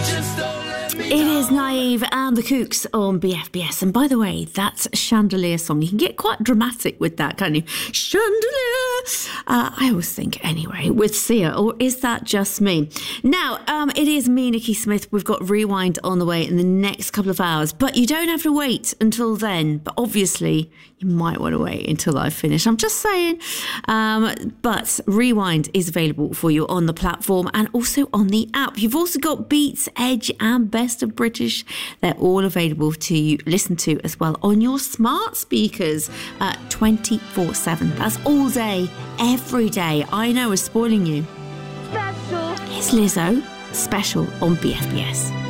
It is Naive and the Kooks on BFBS. And by the way, that's a Chandelier song. You can get quite dramatic with that, can't you? Chandelier! I always think, anyway, with Sia, or is that just me? Now, it is me, Nikki Smith. We've got Rewind on the way in the next couple of hours, but you don't have to wait until then. But obviously, you might want to wait until I finish. I'm just saying. But Rewind is available for you on the platform and also on the app. You've also got Beats, Edge and Best of British. They're all available to you listen to as well on your smart speakers 24/7. That's all day, every day. I know, we're spoiling you. Special. It's Lizzo, Special on BFBS.